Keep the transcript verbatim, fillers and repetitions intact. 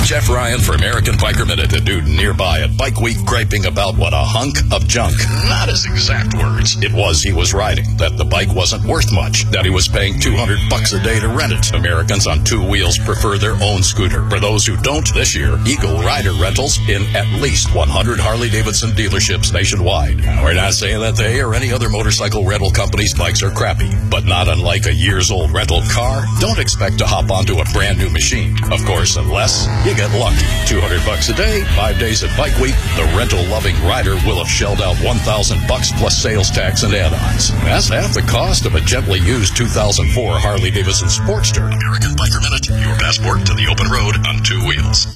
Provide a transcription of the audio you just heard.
Jeff Ryan for American Biker Minute, a dude nearby at Bike Week griping about what a hunk of junk. Not his exact words. It was he was riding, that the bike wasn't worth much, that he was paying two hundred bucks a day to rent it. Americans on two wheels prefer their own scooter. For those who don't, this year, Eagle Rider Rentals in at least one hundred Harley-Davidson dealerships nationwide. We're not saying that they or any other motorcycle rental company's bikes are crappy, but not unlike a years old rental car, don't expect to hop onto a brand new machine. Of course, unless you get lucky. two hundred bucks a day, five days at Bike Week, the rental-loving rider will have shelled out one thousand bucks plus sales tax and add-ons. That's half the cost of a gently used two thousand four Harley-Davidson Sportster. American Biker Minute, your passport to the open road on two wheels.